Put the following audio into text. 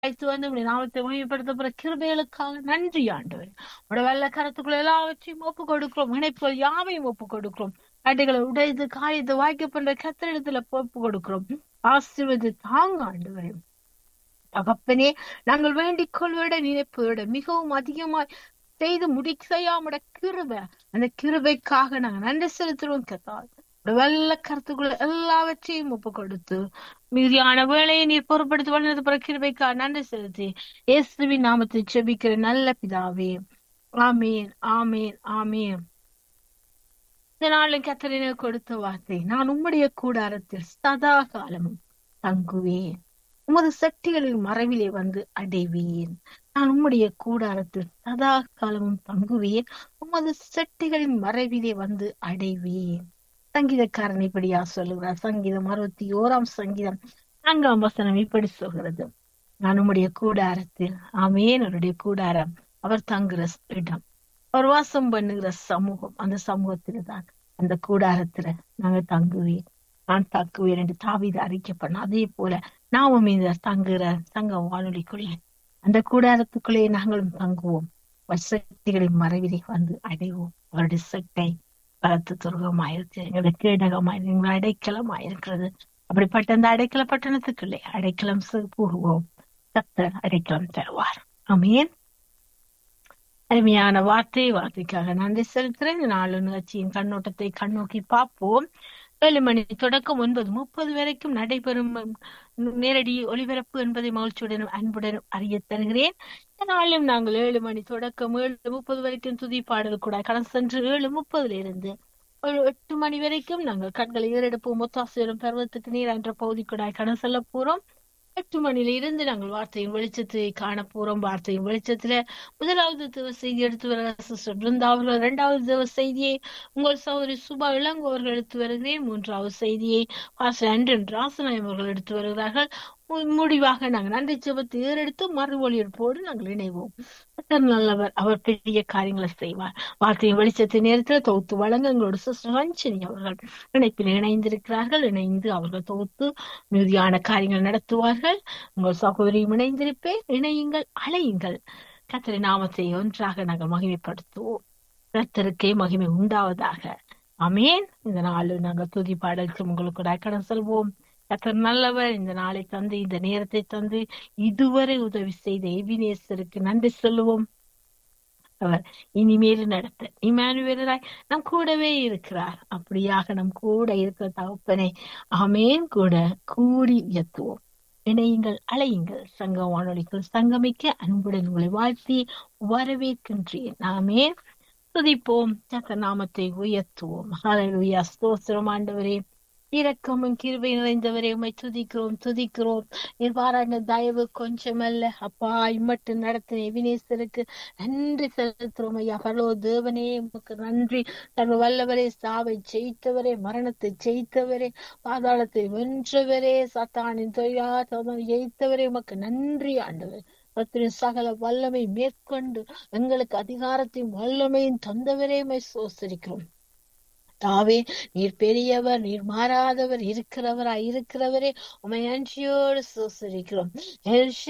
அழைத்து வந்து உடைய நாமத்தை மகிமைப்படுத்தப்படுற கிருபைகளுக்காக நன்றி ஆண்டவர். உடைய வெள்ள கரத்துக்குள்ள எல்லாவற்றையும் ஒப்பு கொடுக்கிறோம். இணைப்புகள் யாவையும் ஒப்பு கொடுக்கிறோம். அட்டைகளை உடைத்து காயத்தை வாய்க்க பண்ற கத்திரிடத்துல ஒப்பு கொடுக்கிறோம். ஆசீர்வதி தாங்க ஆண்டவரே. தகப்பனே, நாங்கள் வேண்டிக் கொள்வத நினைப்பதோட மிகவும் அதிகமாய் செய்து முடிக்கையாமட கிருபை, அந்த கிருபைக்காக நாங்க நன்றி செலுத்துறோம் கத்தால். வெள்ள கருத்துக்குள்ள எல்லாவற்றையும் ஒப்பு கொடுத்து மீதியான வேலையை நீர் பொறுப்படுத்தி வளர்ந்து பிற கிருபைக்காக நன்றி செலுத்தி இயேசுவின் நாமத்தை ஜெபிக்கிற நல்ல பிதாவே. ஆமீன், ஆமீன், ஆமீன். இந்த நாளில் கத்தரின கொடுத்த வார்த்தை, நான் உம்முடைய கூடாரத்தில் சதா காலமும் தங்குவேன், உமது சட்டிகளின் மறைவிலே வந்து அடைவேன். நான் உம்முடைய கூடாரத்தில் சதா காலமும் தங்குவேன், உமது சட்டிகளின் மறைவிலே வந்து அடைவேன். சங்கீதக்காரன் இப்படியா சொல்லுகிறார். சங்கீதம் 61 சங்கீதம் 4 வசனம் இப்படி சொல்கிறது, நான் உம்முடைய கூடாரத்தில். ஆமேன். அவருடைய கூடாரம் அவர் தங்குகிற இடம், அவர் வாசம் பண்ணுகிற சமூகம். அந்த சமூகத்துல தான், அந்த கூடாரத்துல நாங்க தங்குவேன், நான் தங்குவேன் என்று தாவீது அறிக்கை பண்ண. அதே போல நாமும் இந்த தங்குகிற தங்க வானொலிக்குள்ளே, அந்த கூடாரத்துக்குள்ளே நாங்களும் தங்குவோம். சக்திகளின் மறைவிலே வந்து அடைவோம். அவருடைய சட்டை பலத்து துருகமாயிருக்கு, எங்களுடைய கீடகமாயிருக்கு, எங்களுடைய அடைக்கலமாயிருக்கிறது. அப்படிப்பட்ட அந்த அடைக்கல பட்டணத்துக்குள்ளே அடைக்கலம் போகுவோம். கர்த்தர் அடைக்கலம் தருவார். ஆமென். அருமையான வார்த்தைக்காக நன்றி செலுத்துறேன். இந்த நாலு நிகழ்ச்சியின் கண்ணோட்டத்தை கண்ணோக்கி பார்ப்போம். 7 மணி தொடக்கம் 9:30 வரைக்கும் நடைபெறும் நேரடி ஒளிபரப்பு என்பதை மகிழ்ச்சியுடனும் அன்புடனும் அறிய தருகிறேன். நாளும் நாங்கள் 7 மணி தொடக்கம் 7:30 வரைக்கும் துதி பாடல் கூட கடந்து சென்று 7:30 இருந்து 8 மணி வரைக்கும் நாங்கள் கண்களை ஏறெடுப்போம். ஒத்தாசையும் பருவத்துக்கு நீர் என்ற பகுதி கூட கடந்து செல்ல போறோம். 8 மணியில இருந்து நாங்கள் வார்த்தையின் வெளிச்சத்தை காண போறோம். வார்த்தையின் வெளிச்சத்துல முதலாவது தேவ செய்தி எடுத்து வர சிஸ்டர் பிருந்தா அவர்கள், 2வது தேவ செய்தியை உங்கள் சகோதரி சுபா இளங்கோ அவர்கள் எடுத்து வருகிறேன். 3வது செய்தியை பாஸ்டர் ஆண்டன் ராசநாயம் அவர்கள் எடுத்து வருகிறார்கள். முடிவாக நாங்கள் நன்றி ஜெபத்தை ஏறெடுத்து மறு ஒளிபரப்போடு நாங்கள் இணைவோம். நல்லவர், அவர் பெரிய காரியங்களை செய்வார். வார்த்தையின் வெளிச்சத்தை நேரத்தில் தொகுத்து வழங்க எங்களோட சிஸ்டர் ரஞ்சனி அவர்கள் இணைப்பில் இணைந்திருக்கிறார்கள். இணைந்து அவர்கள் தொகுத்து மீதியான காரியங்கள் நடத்துவார்கள். உங்கள் சகோதரியும் இணைந்திருப்பேன். இணையுங்கள், அழையுங்கள். கர்த்தரின் நாமத்தை ஒன்றாக நாங்கள் மகிமைப்படுத்துவோம். கர்த்தருக்கே மகிமை உண்டாவதாக. ஆமென். இந்த நாள் நாங்கள் துதி பாடலுக்கு உங்களுக்கு கடன் செல்வோம். கர்த்தர் நல்லவர். இந்த நாளை தந்து, இந்த நேரத்தை தந்து இதுவரை உதவி செய்த எபினேசருக்கு நன்றி சொல்லுவோம். அவர் இனிமேல் நடத்த இமானுவேலராய் நம் கூடவே இருக்கிறார். அப்படியாக நம் கூட இருக்கிற தகப்பனை ஆமென் கூட கூடி உயர்த்துவோம். இணையுங்கள், அழையுங்கள். சங்க வானொலிக்குள் சங்கமிக்க அன்புடன் உங்களை வாழ்த்தி வரவேற்கின்றேன். ஆமென். துதிப்போம், கர்த்தர் நாமத்தை உயர்த்துவோம். ஹல்லேலூயா. ஸ்தோத்திரம் ஆண்டவரே, இரக்கமும் கிருபை நிறைந்தவரே, உம்மை துதிக்கிறோம் துதிக்கிறோம். இவ்வாறான தயவு கொஞ்சமல்ல அப்பா. இம்மட்டு நடத்தின எபினேசருக்கு நன்றி செலுத்துறோம் ஐயா. பரலோ தேவனே, உமக்கு நன்றி. சர்வ வல்லவரே, சாவை ஜெயித்தவரே, மரணத்தை ஜெயித்தவரே, பாதாளத்தை வென்றவரே, சத்தானின் தொழிலா ஜெயித்தவரே, உமக்கு நன்றி ஆண்டவர். சகல வல்லமை மேற்கொண்டு எங்களுக்கு அதிகாரத்தையும் வல்லமையும் தந்தவரே, உம்மை சோசரிக்கிறோம். தாவே, நீர் பெரியவர், நீர் மாறாதவர், இருக்கிறவரே, உம்மை நன்றியோடு சோசரிக்கிறோம்.